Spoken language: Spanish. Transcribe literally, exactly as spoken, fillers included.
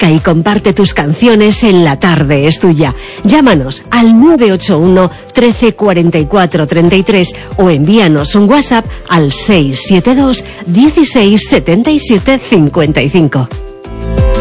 Dedica y comparte tus canciones en La Tarde es Tuya. Llámanos al nueve ocho uno, trece, cuarenta y cuatro, treinta y tres o envíanos un WhatsApp al seis siete dos, dieciséis, setenta y siete, cincuenta y cinco.